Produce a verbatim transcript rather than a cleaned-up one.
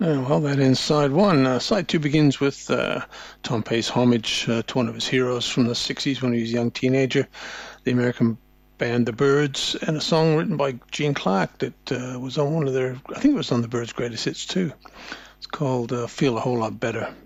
Uh, well, that ends side one. Uh, side two begins with uh, Tom pays homage uh, to one of his heroes from the sixties when he was a young teenager, the American band The Byrds, and a song written by Gene Clark that uh, was on one of their, I think it was on The Byrds' greatest hits too. It's called uh, Feel a Whole Lot Better.